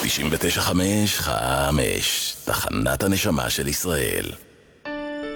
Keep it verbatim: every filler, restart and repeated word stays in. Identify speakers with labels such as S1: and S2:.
S1: תשעים ותשע חמש חמש, תחנת הנשמה של ישראל.